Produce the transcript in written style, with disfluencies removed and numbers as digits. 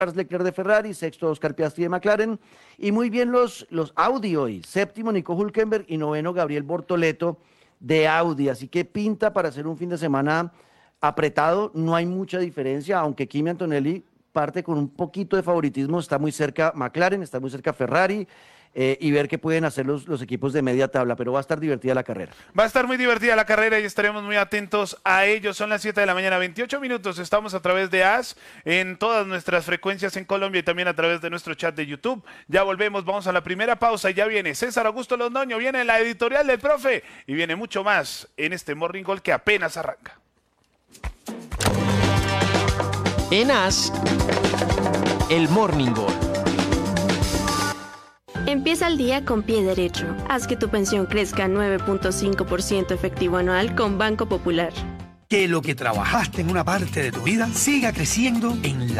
Charles Leclerc de Ferrari, sexto Oscar Piastri de McLaren, y muy bien los Audi hoy, séptimo Nico Hülkenberg y noveno Gabriel Bortoleto de Audi, así que pinta para hacer un fin de semana apretado, no hay mucha diferencia, aunque Kimi Antonelli parte con un poquito de favoritismo, está muy cerca McLaren, está muy cerca Ferrari, y ver qué pueden hacer los equipos de media tabla, pero va a estar divertida la carrera. Va a estar muy divertida la carrera y estaremos muy atentos a ello. Son las 7 de la mañana, 28 minutos. Estamos a través de AS en todas nuestras frecuencias en Colombia y también a través de nuestro chat de YouTube. Ya volvemos, vamos a la primera pausa y ya viene César Augusto Londoño, viene la editorial del profe y viene mucho más en este Morning Call que apenas arranca. En AS, el Morning Call. Empieza el día con pie derecho. Haz que tu pensión crezca 9.5% efectivo anual con Banco Popular. Que lo que trabajaste en una parte de tu vida siga creciendo en la